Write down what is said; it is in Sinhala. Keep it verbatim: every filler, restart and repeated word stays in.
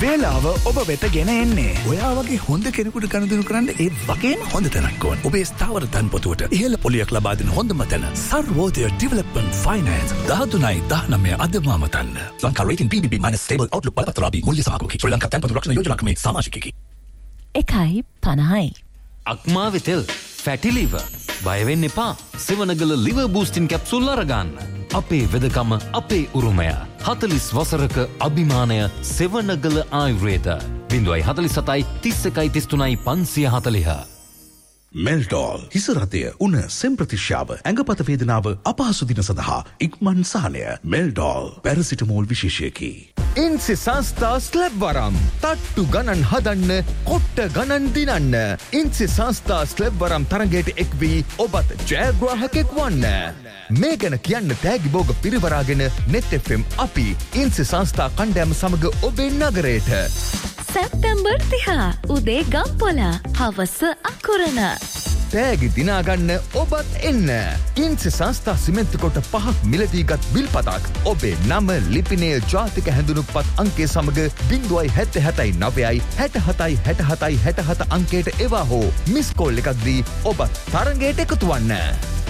වේලාව ඔබ වෙත ගෙන එන්නේ. ඔයා වගේ හොඳ කෙනෙකුට ගනුදෙනු කරන්න ඒ වගේම හොඳ තැනක් ඕන. ඔබේ ස්ථාවර ධනපොතුවට ඉහළ පොලියක් ලබා දෙන හොඳම තැන Sarvodaya development finance දහතුනයි දහනවය අදමාම තන්න. Lanka rating P බී බී minus stable outlook බලපත්‍රාබී මුල්‍ය සමාගමකි. ශ්‍රී ලංකා ධනපොතු රක්ෂණ යෝජනාකමේ සමාජිකයෙකි. එකයි පනහයි. අක්මාවෙ තෙල් ෆැටි ලිවර් බය වෙන්න එපා. සෙවණගල ලිවර් බූස්ටින් කැප්සූල් අරගන්න. අපේ වෙදකම අපේ උරුමය. හතලිස් වසරක අභිමානය සෙවණගල ආයුර්වේද. බිංදුවයි හතලිස් හතයි තිස් එකයි තිස් තුනයි පන්සිය හතලිහ. මෙල්ටෝල් හිසරතය උන සෙම්ප්‍රතිශ්‍යාව ඇඟපත වේදනාව අපහසු දින සඳහා ඉක්මන් සහනය. මෙල්ටෝල් පැරසිටමෝල් විශේෂයකි. ඉන්සි සංස්ථා ස්ලැබ් වරම් තට්ටු ගණන් හදන්න කොට්ට ගණන් දිනන්න. ඉන්සි සංස්ථා ස්ලැබ් වරම් තරගයට එක් වී ඔබත් ජයග්‍රාහකෙක් වන්න. මේ ගැන කියන්න තෑගි බෝග පිරිවරාගෙන නෙට් එෆ් එම් අපි ඉන්සි සංස්ථා කණ්ඩෑම සමග ඔබේ නගරයට. සැප්තැම්බර් තිහා උදේ ගම්පොල හවස අකුරණ. තෑගි දිනාගන්න ඔබත් එන්න. ඉන්සි සංස්ථා සිමෙන්ති කොට පහක් මිලදීගත් බිල්පතක් ඔබේ නම ලිපිනය ජාතික හැඳුනුපත් අංකේ සමග බිංදුවයි හැත්ත හැතයි නවයයි හැට හතයි හැට හතයි හැට හත අංකයට එවා හෝ මිස්කෝල් එකක් දී ඔබත් තරගයට එකතු වන්න.